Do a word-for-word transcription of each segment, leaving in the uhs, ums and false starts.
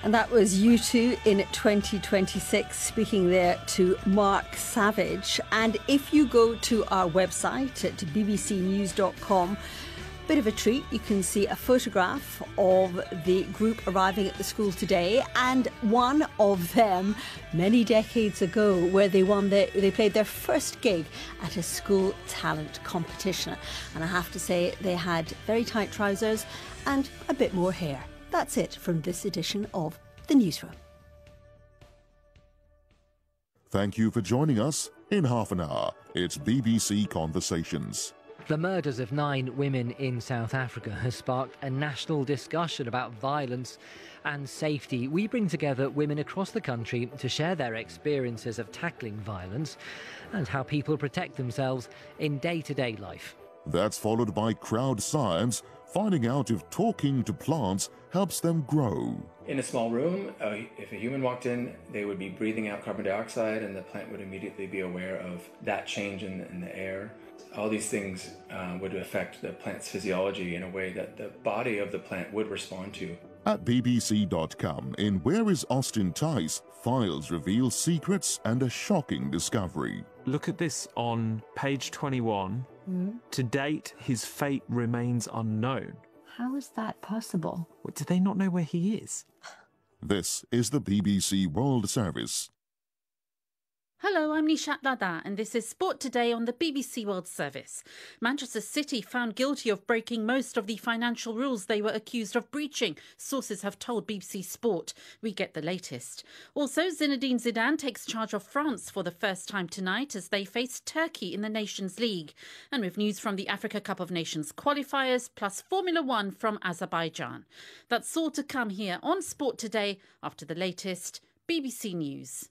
And that was U two in twenty twenty-six, speaking there to Mark Savage. And if you go to our website at b b c news dot com, bit of a treat, you can see a photograph of the group arriving at the school today, and one of them many decades ago, where they won the, they played their first gig at a school talent competition. And I have to say, they had very tight trousers and a bit more hair. That's it from this edition of The Newsroom. Thank you for joining us. In half an hour, it's B B C Conversations. The murders of nine women in South Africa has sparked a national discussion about violence and safety. We bring together women across the country to share their experiences of tackling violence and how people protect themselves in day-to-day life. That's followed by Crowd Science, finding out if talking to plants helps them grow. In a small room, uh, if a human walked in, they would be breathing out carbon dioxide, and the plant would immediately be aware of that change in, in the air. All these things uh, would affect the plant's physiology in a way that the body of the plant would respond to. At b b c dot com, in Where is Austin Tice, files reveal secrets and a shocking discovery. Look at this on page twenty-one. Mm. To date, his fate remains unknown. How is that possible? What, do they not know where he is? This is the B B C World Service. Hello, I'm Nishat Dada, and this is Sport Today on the B B C World Service. Manchester City found guilty of breaking most of the financial rules they were accused of breaching, sources have told B B C Sport. We get the latest. Also, Zinedine Zidane takes charge of France for the first time tonight as they face Turkey in the Nations League. And with news from the Africa Cup of Nations qualifiers, plus Formula One from Azerbaijan. That's all to come here on Sport Today after the latest B B C News.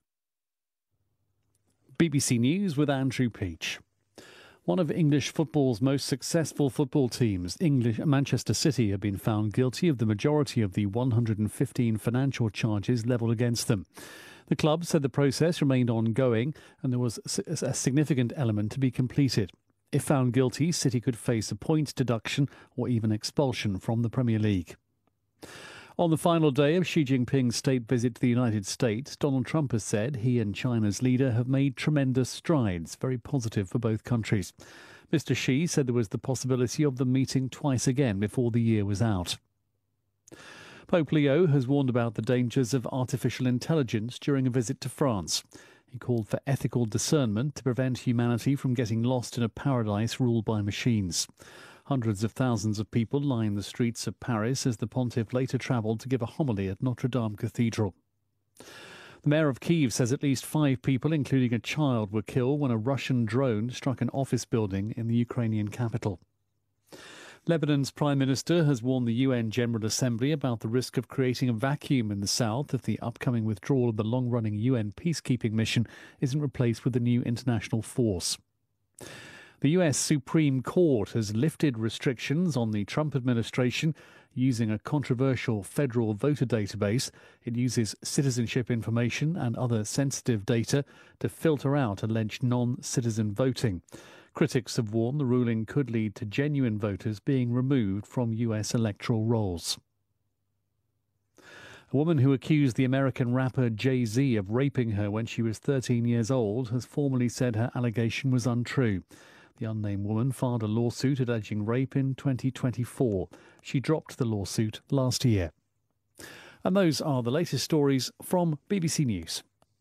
B B C News with Andrew Peach. One of English football's most successful football teams, English Manchester City, have been found guilty of the majority of the one hundred fifteen financial charges levelled against them. The club said the process remained ongoing and there was a significant element to be completed. If found guilty, City could face a points deduction or even expulsion from the Premier League. On the final day of Xi Jinping's state visit to the United States, Donald Trump has said he and China's leader have made tremendous strides, very positive for both countries. Mister Xi said there was the possibility of them meeting twice again before the year was out. Pope Leo has warned about the dangers of artificial intelligence during a visit to France. He called for ethical discernment to prevent humanity from getting lost in a paradise ruled by machines. Hundreds of thousands of people line the streets of Paris as the pontiff later travelled to give a homily at Notre Dame Cathedral. The mayor of Kyiv says at least five people, including a child, were killed when a Russian drone struck an office building in the Ukrainian capital. Lebanon's Prime Minister has warned the U N General Assembly about the risk of creating a vacuum in the south if the upcoming withdrawal of the long-running U N peacekeeping mission isn't replaced with a new international force. The U S Supreme Court has lifted restrictions on the Trump administration using a controversial federal voter database. It uses citizenship information and other sensitive data to filter out alleged non-citizen voting. Critics have warned the ruling could lead to genuine voters being removed from U S electoral rolls. A woman who accused the American rapper Jay-Z of raping her when she was thirteen years old has formally said her allegation was untrue. The unnamed woman filed a lawsuit alleging rape in twenty twenty-four. She dropped the lawsuit last year. And those are the latest stories from B B C News.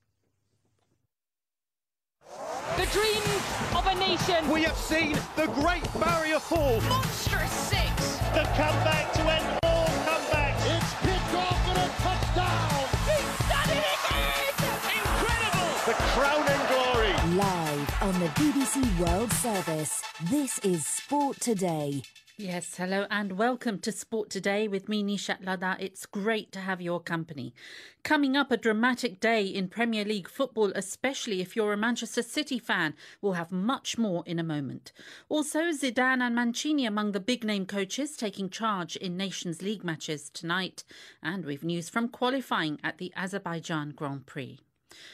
The dreams of a nation. We have seen the Great Barrier Fall. Monstrous six. The comeback to end all comebacks. It's picked off and a touchdown. He's done it again. Incredible. The crowning glory. Live on the B B C World Service, this is Sport Today. Yes, hello and welcome to Sport Today with me, Nishat Lada. It's great to have your company. Coming up, a dramatic day in Premier League football, especially if you're a Manchester City fan. We'll have much more in a moment. Also, Zidane and Mancini among the big-name coaches taking charge in Nations League matches tonight. And we've news from qualifying at the Azerbaijan Grand Prix.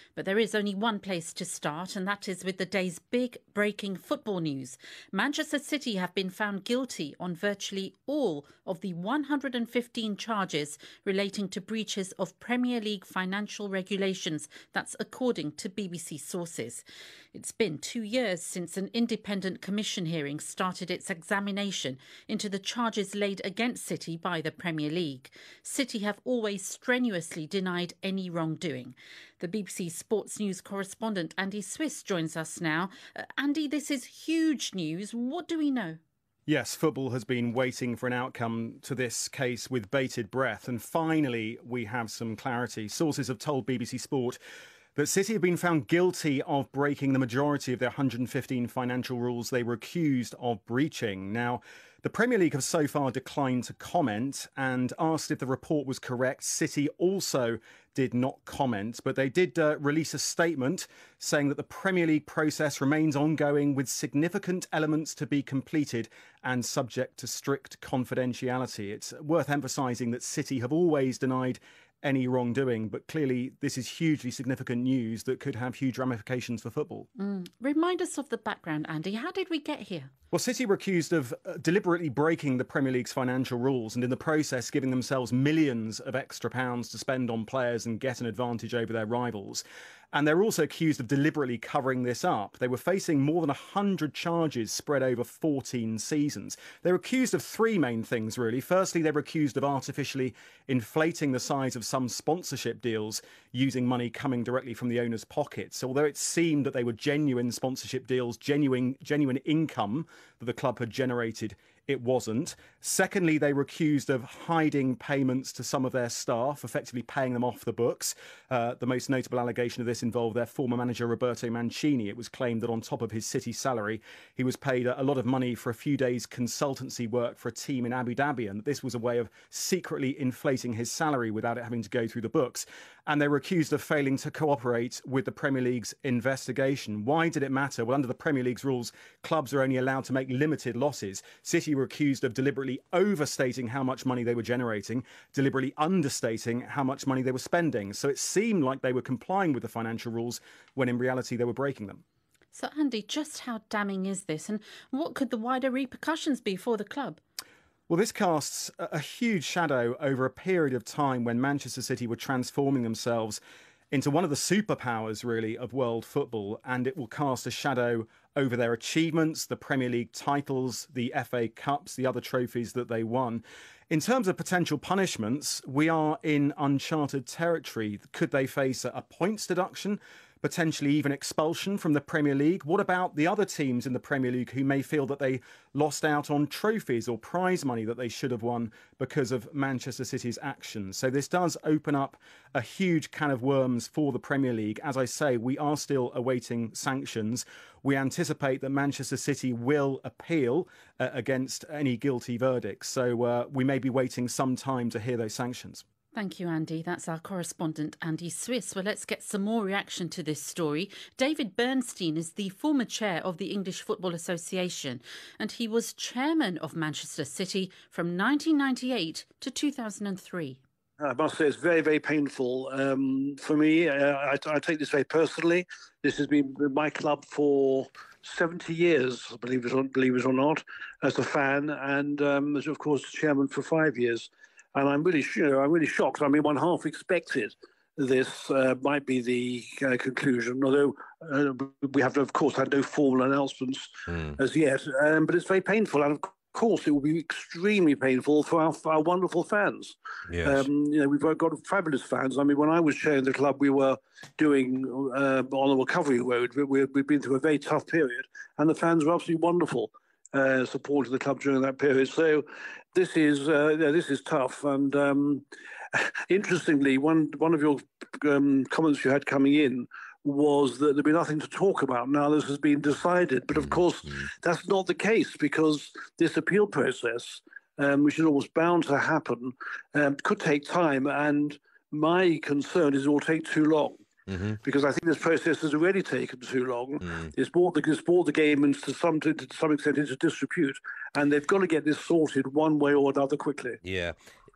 But there is only one place to start, and that is with the day's big breaking football news. Manchester City have been found guilty on virtually all of the one hundred fifteen charges relating to breaches of Premier League financial regulations. That's according to B B C sources. It's been two years since an independent commission hearing started its examination into the charges laid against City by the Premier League. City have always strenuously denied any wrongdoing. The B B C Sports News correspondent Andy Swiss joins us now. Uh, Andy, this is huge news. What do we know? Yes, football has been waiting for an outcome to this case with bated breath, and finally we have some clarity. Sources have told B B C Sport that City have been found guilty of breaking the majority of their one hundred fifteen financial rules they were accused of breaching. Now, the Premier League have so far declined to comment, and asked if the report was correct. City also did not comment, but they did uh, release a statement saying that the Premier League process remains ongoing with significant elements to be completed and subject to strict confidentiality. It's worth emphasising that City have always denied any wrongdoing, but clearly this is hugely significant news that could have huge ramifications for football. Mm. Remind us of the background, Andy. How did we get here? Well, City were accused of uh, deliberately breaking the Premier League's financial rules and in the process giving themselves millions of extra pounds to spend on players and get an advantage over their rivals. And they're also accused of deliberately covering this up. They were facing more than one hundred charges spread over fourteen seasons. They're accused of three main things, really. Firstly, they were accused of artificially inflating the size of some sponsorship deals using money coming directly from the owners' pockets. So although it seemed that they were genuine sponsorship deals, genuine, genuine income that the club had generated, it wasn't. Secondly, they were accused of hiding payments to some of their staff, effectively paying them off the books. Uh, the most notable allegation of this involved their former manager, Roberto Mancini. It was claimed that on top of his City salary, he was paid a lot of money for a few days' consultancy work for a team in Abu Dhabi, and that this was a way of secretly inflating his salary without it having to go through the books. And they were accused of failing to cooperate with the Premier League's investigation. Why did it matter? Well, under the Premier League's rules, clubs are only allowed to make limited losses. City were accused of deliberately overstating how much money they were generating, deliberately understating how much money they were spending. So it seemed like they were complying with the financial rules when in reality they were breaking them. So, Andy, just how damning is this, and what could the wider repercussions be for the club? Well, this casts a huge shadow over a period of time when Manchester City were transforming themselves into one of the superpowers, really, of world football, and it will cast a shadow over their achievements, the Premier League titles, the F A Cups, the other trophies that they won. In terms of potential punishments, we are in uncharted territory. Could they face a points deduction? Potentially even expulsion from the Premier League? What about the other teams in the Premier League who may feel that they lost out on trophies or prize money that they should have won because of Manchester City's actions? So this does open up a huge can of worms for the Premier League. As I say, we are still awaiting sanctions. We anticipate that Manchester City will appeal uh, against any guilty verdicts. So uh, we may be waiting some time to hear those sanctions. Thank you, Andy. That's our correspondent, Andy Swiss. Well, let's get some more reaction to this story. David Bernstein is the former chair of the English Football Association, and he was chairman of Manchester City from nineteen ninety-eight to two thousand three. I must say it's very, very painful um, for me. Uh, I, I take this very personally. This has been my club for seventy years, believe it or, believe it or not, as a fan, and um, as, of course, chairman for five years. And I'm really, you know, I'm really shocked. I mean, one half expected this uh, might be the uh, conclusion, although uh, we have, of course, had no formal announcements mm. as yet. Um, but it's very painful, and of course, it will be extremely painful for our, for our wonderful fans. Yes. Um, you know, we've got fabulous fans. I mean, when I was chairing the club, we were doing uh, on the recovery road. We, we've been through a very tough period, and the fans were absolutely wonderful. Uh, support of the club during that period. So this is uh, yeah, this is tough. And um, interestingly, one one of your um, comments you had coming in was that there'd be nothing to talk about now this has been decided. But of course, mm-hmm. that's not the case, because this appeal process, um, which is almost bound to happen, um, could take time. And my concern is it will take too long. Mm-hmm. Because I think this process has already taken too long. Mm. It's brought the it's brought the game into some to, to some extent into disrepute, and they've got to get this sorted one way or another quickly. Yeah,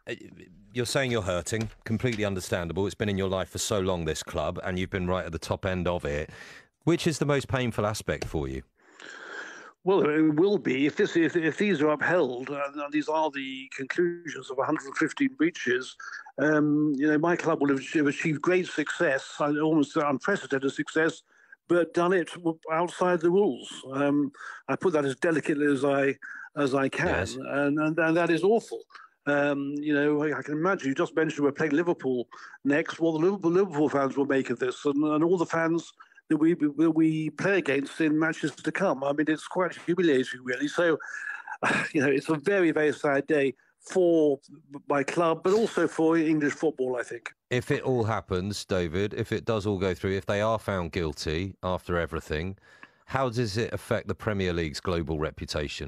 you're saying you're hurting, completely understandable. It's been in your life for so long, this club, and you've been right at the top end of it. Which is the most painful aspect for you? Well, it will be if this if, if these are upheld, and these are the conclusions of one hundred fifteen breaches. Um, you know, my club will have, have achieved great success, almost unprecedented success, but done it outside the rules. Um, I put that as delicately as I as I can, yes. and, and and that is awful. Um, you know, I can imagine, you just mentioned we're playing Liverpool next. What the Liverpool, Liverpool fans will make of this, and, and all the fans that we will we play against in matches to come. I mean, it's quite humiliating, really. So, you know, it's a very, very sad day for my club, but also for English football, I think. If it all happens, David, if it does all go through, if they are found guilty after everything, how does it affect the Premier League's global reputation?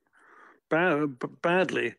Bad, badly.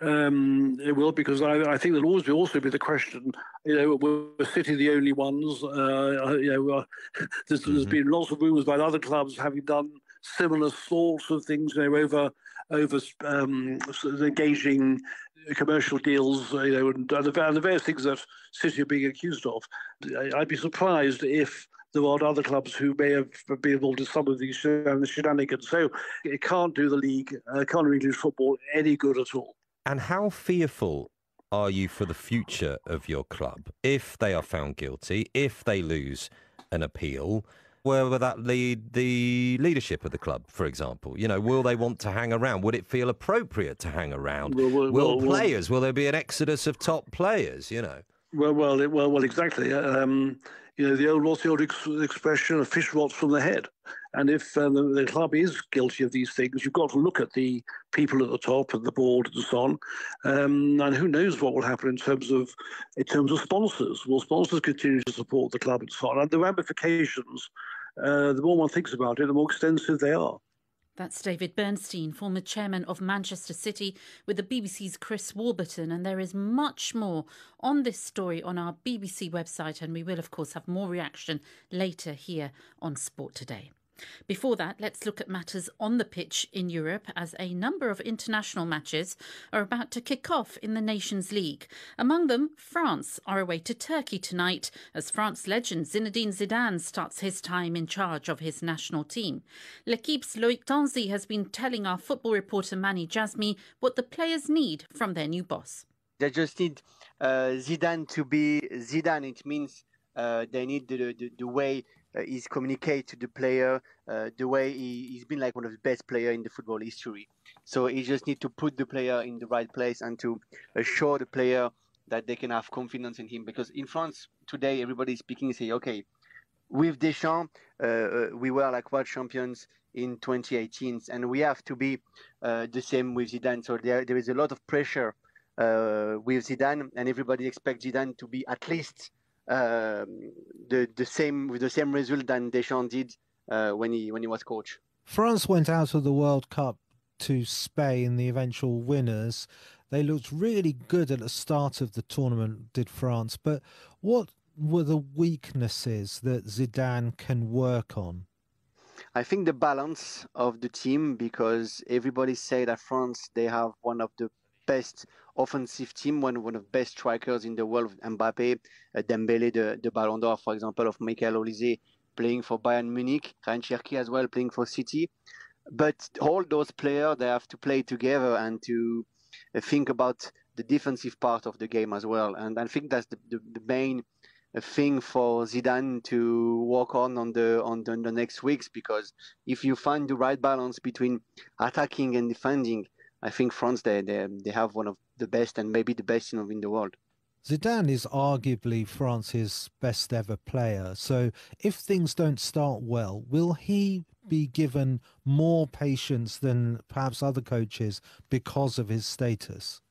Um, it will, because I, I think there'll always be also be the question, you know, we're City the only ones? Uh, you know, uh, there's, mm-hmm. there's been lots of rumours about other clubs having done similar sorts of things, you know, over over um, sort of engaging commercial deals, you know, and, and, the, and the various things that City are being accused of. I'd be surprised if there aren't other clubs who may have been involved in some of these shenanigans. So it can't do the league, uh, can't do English football any good at all. And how fearful are you for the future of your club if they are found guilty, if they lose an appeal? Where will that lead the leadership of the club, for example? You know, will they want to hang around? Would it feel appropriate to hang around? Well, well, will well, players, well, will there be an exodus of top players, you know? Well, well, well, well exactly. Um, you know, the old, what's the old ex- expression, a fish rots from the head. And if um, the, the club is guilty of these things, you've got to look at the people at the top and the board and so on. Um, and who knows what will happen in terms of in terms of sponsors. Will sponsors continue to support the club and so on? And the ramifications, uh, the more one thinks about it, the more extensive they are. That's David Bernstein, former chairman of Manchester City, with the B B C's Chris Warburton. And there is much more on this story on our B B C website. And we will, of course, have more reaction later here on Sport Today. Before that, let's look at matters on the pitch in Europe, as a number of international matches are about to kick off in the Nations League. Among them, France are away to Turkey tonight as France legend Zinedine Zidane starts his time in charge of his national team. L'Equipe's Loïc Tanzi has been telling our football reporter Mani Jazmi what the players need from their new boss. They just need uh, Zidane to be Zidane. It means uh, they need the, the, the way Uh, he's communicate to the player, uh, the way he, he's been like one of the best players in the football history. So he just need to put the player in the right place and to assure the player that they can have confidence in him. Because in France today, everybody is speaking and say, okay, with Deschamps, uh, we were like world champions in twenty eighteen, and we have to be uh, the same with Zidane. So there, there is a lot of pressure uh, with Zidane, and everybody expects Zidane to be at least Uh, the the same with the same result than Deschamps did uh, when he when he was coach. France went out of the World Cup to Spain, the eventual winners. They looked really good at the start of the tournament, did France. But what were the weaknesses that Zidane can work on? I think the balance of the team, because everybody say that France, they have one of the best offensive team, one, one of the best strikers in the world, Mbappe, uh, Dembele, the, the Ballon d'Or, for example, of Michael Olise, playing for Bayern Munich, Ryan Cherki as well, playing for City. But all those players, they have to play together and to uh, think about the defensive part of the game as well. And I think that's the, the, the main thing for Zidane to work on on the on the, the next weeks, because if you find the right balance between attacking and defending, I think France, they, they, they have one of the best and maybe the best in, in the world. Zidane is arguably France's best ever player. So if things don't start well, will he be given more patience than perhaps other coaches because of his status?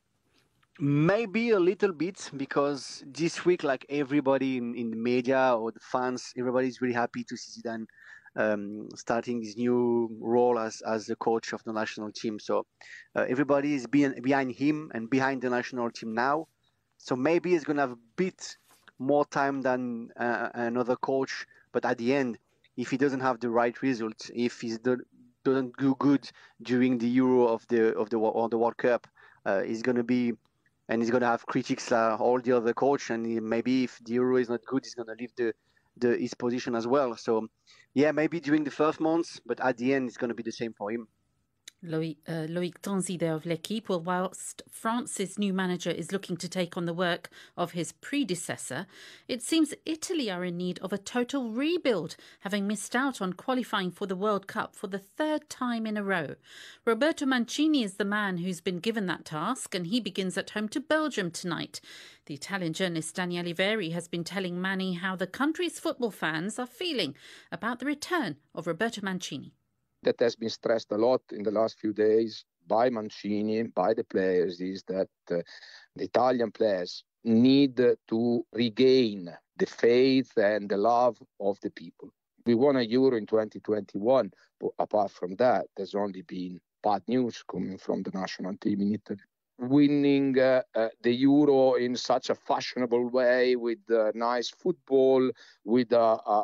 Maybe a little bit, because this week, like everybody in, in the media or the fans, everybody's really happy to see Zidane Um, starting his new role as, as the coach of the national team. So uh, everybody is being, behind him and behind the national team now. So maybe he's going to have a bit more time than uh, another coach. But at the end, if he doesn't have the right results, if he doesn't do good during the Euro of the of the or the World Cup, uh, he's going to be and he's going to have critics like all the other coach. And he, maybe if the Euro is not good, he's going to leave the, the his position as well. So, yeah, maybe during the first months, but at the end, it's going to be the same for him. Loic, uh, Loic Tanzi there of L'Équipe. Well, whilst France's new manager is looking to take on the work of his predecessor, it seems Italy are in need of a total rebuild, having missed out on qualifying for the World Cup for the third time in a row. Roberto Mancini is the man who's been given that task, and he begins at home to Belgium tonight. The Italian journalist Daniele Veri has been telling Manny how the country's football fans are feeling about the return of Roberto Mancini. That has been stressed a lot in the last few days by Mancini, by the players, is that uh, the Italian players need to regain the faith and the love of the people. We won a Euro in twenty twenty-one, but apart from that, there's only been bad news coming from the national team in Italy. Winning uh, uh, the Euro in such a fashionable way with uh, nice football, with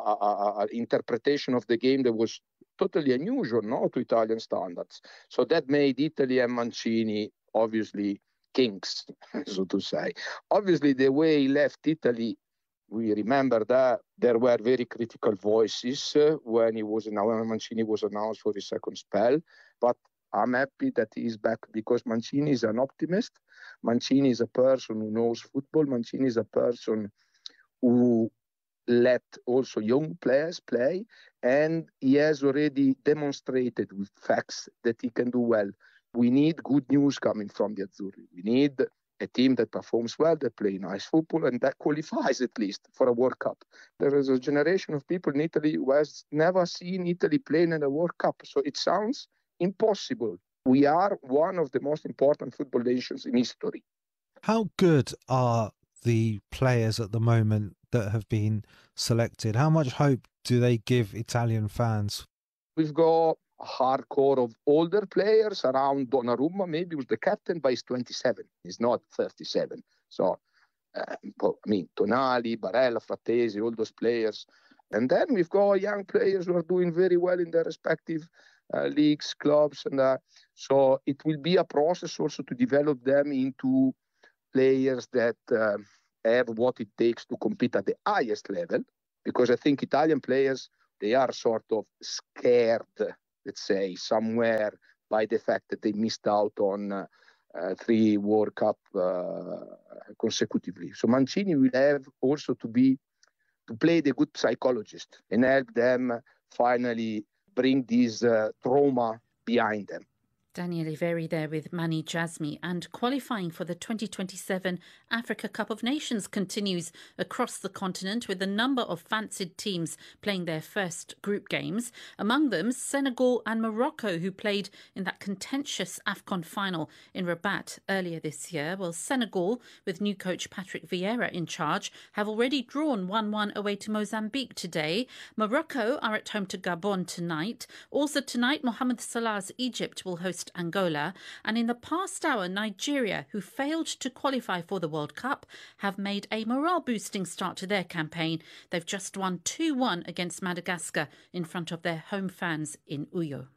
an interpretation of the game that was totally unusual, no, to Italian standards. So that made Italy and Mancini obviously kings, so to say. Obviously, the way he left Italy, we remember that there were very critical voices uh, when he was announced, when Mancini was announced for his second spell. But I'm happy that he is back because Mancini is an optimist. Mancini is a person who knows football. Mancini is a person who let also young players play, and he has already demonstrated with facts that he can do well. We need good news coming from the Azzurri. We need a team that performs well, that play nice football, and that qualifies at least for a World Cup. There is a generation of people in Italy who has never seen Italy playing in a World Cup, so it sounds impossible. We are one of the most important football nations in history. How good are the players at the moment that have been selected? How much hope do they give Italian fans? We've got a hardcore of older players around Donnarumma, maybe was the captain, but he's twenty-seven. He's not thirty-seven. So, uh, I mean, Tonali, Barella, Frattesi, all those players. And then we've got young players who are doing very well in their respective uh, leagues, clubs. And uh, so it will be a process also to develop them into players that uh, have what it takes to compete at the highest level, because I think Italian players, they are sort of scared, let's say, somewhere by the fact that they missed out on uh, uh, three World Cup uh, consecutively. So Mancini will have also to be to play the good psychologist and help them finally bring this uh, trauma behind them. Daniele Veri there with Mani Jasmi. And qualifying for the twenty twenty-seven Africa Cup of Nations continues across the continent, with a number of fancied teams playing their first group games. Among them, Senegal and Morocco, who played in that contentious AFCON final in Rabat earlier this year. Well, Senegal, with new coach Patrick Vieira in charge, have already drawn one one away to Mozambique today. Morocco are at home to Gabon tonight. Also tonight, Mohamed Salah's Egypt will host Angola, and in the past hour, Nigeria, who failed to qualify for the World Cup, have made a morale-boosting start to their campaign. They've just won two one against Madagascar in front of their home fans in Uyo.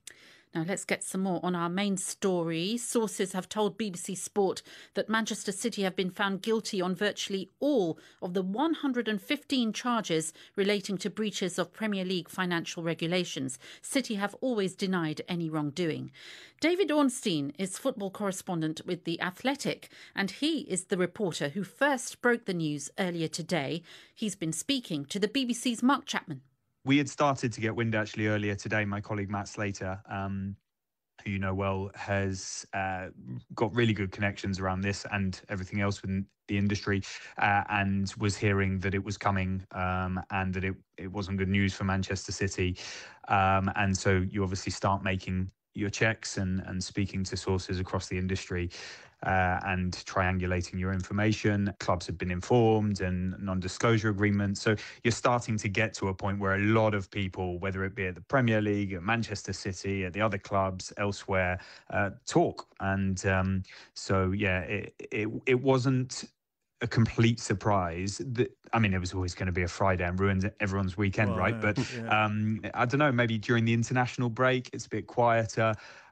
Now let's get some more on our main story. Sources have told B B C Sport that Manchester City have been found guilty on virtually all of the one hundred fifteen charges relating to breaches of Premier League financial regulations. City have always denied any wrongdoing. David Ornstein is football correspondent with The Athletic, and he is the reporter who first broke the news earlier today. He's been speaking to the B B C's Mark Chapman. We had started to get wind actually earlier today. My colleague Matt Slater, um, who you know well, has uh, got really good connections around this and everything else within the industry, uh, and was hearing that it was coming um, and that it, it wasn't good news for Manchester City. Um, and so you obviously start making your checks and, and speaking to sources across the industry. Uh, and triangulating your information. Clubs have been informed and non-disclosure agreements. So you're starting to get to a point where a lot of people, whether it be at the Premier League, at Manchester City, at the other clubs elsewhere, uh, talk. And um, so, yeah, it, it, it wasn't a complete surprise. That, I mean, it was always going to be a Friday and ruin everyone's weekend, well, right? Yeah, but yeah. um, I don't know, maybe during the international break, it's a bit quieter.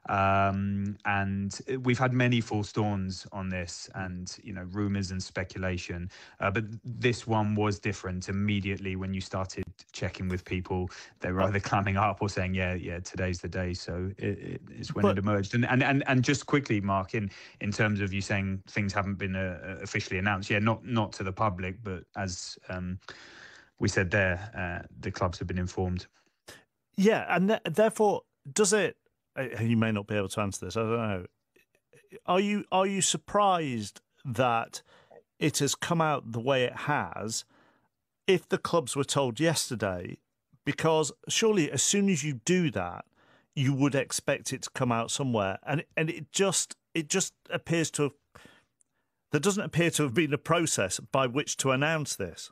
Um, and we've had many false dawns on this and, you know, rumours and speculation. Uh, but this one was different. Immediately when you started checking with people, they were either clamming up or saying, yeah, yeah, today's the day. So it, it, it's when But- it emerged. And, and, and, and just quickly, Mark, in, in terms of you saying things haven't been uh, officially announced, yeah, not, not to the public, but as um, we said there, uh, the clubs have been informed. Yeah, and th- therefore, does it? uh, You may not be able to answer this. I don't know. Are you are you surprised that it has come out the way it has? If the clubs were told yesterday, because surely as soon as you do that, you would expect it to come out somewhere, and and it just it just appears to have, there doesn't appear to have been a process by which to announce this.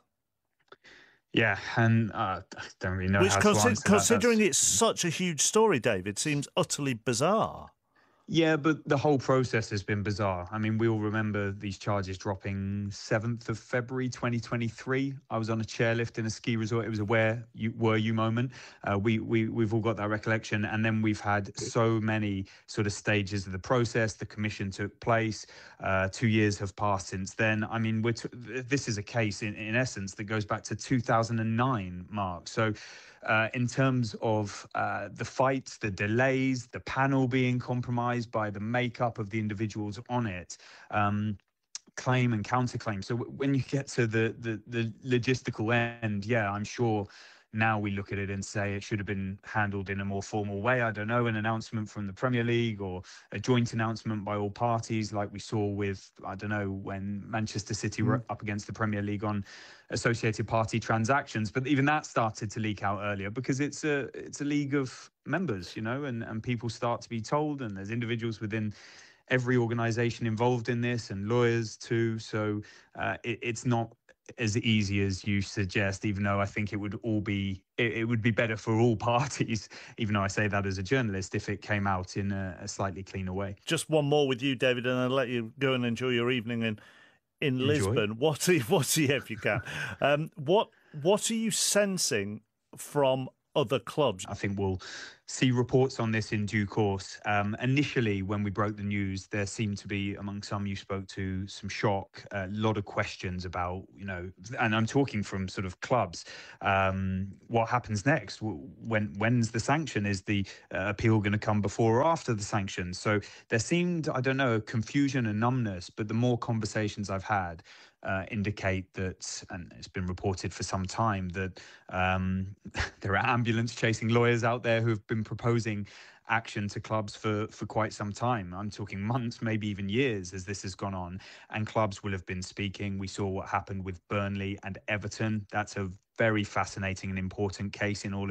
Yeah, and uh, I don't really know Which, how consi- to answer that. considering That's- it's such a huge story, David, seems utterly bizarre. Yeah, but the whole process has been bizarre. I mean, we all remember these charges dropping seventh of February twenty twenty-three. I was on a chairlift in a ski resort. It was a where you were you moment. Uh, we we we've all got that recollection, and then we've had so many sort of stages of the process. The commission took place. Uh, two years have passed since then. I mean, we're t- this is a case in, in essence that goes back to two thousand nine, Mark. So. Uh, in terms of uh, the fights, the delays, the panel being compromised by the makeup of the individuals on it, um, claim and counterclaim. So w- when you get to the, the the logistical end, yeah, I'm sure now we look at it and say it should have been handled in a more formal way. I don't know, an announcement from the Premier League or a joint announcement by all parties like we saw with, I don't know, when Manchester City were Mm. up against the Premier League on associated party transactions. But even that started to leak out earlier because it's a it's a league of members, you know, and, and people start to be told, and there's individuals within every organisation involved in this and lawyers too. So uh, it, it's not as easy as you suggest, even though I think it would all be, it, it would be better for all parties, even though I say that as a journalist, if it came out in a, a slightly cleaner way. Just one more with you, David, and I'll let you go and enjoy your evening in in Enjoy. Lisbon. What are, what are you, if you can, um, what what are you sensing from other clubs? I think we'll see reports on this in due course. Um, initially, when we broke the news, there seemed to be, among some you spoke to, some shock, a lot of questions about, you know, and I'm talking from sort of clubs, um, what happens next? When When's the sanction? Is the uh, appeal going to come before or after the sanction? So there seemed, I don't know, confusion and numbness, but the more conversations I've had, Uh, indicate that, and it's been reported for some time, that um, there are ambulance chasing lawyers out there who have been proposing action to clubs for, for quite some time. I'm talking months, maybe even years as this has gone on, and clubs will have been speaking. We saw what happened with Burnley and Everton. That's a very fascinating and important case in all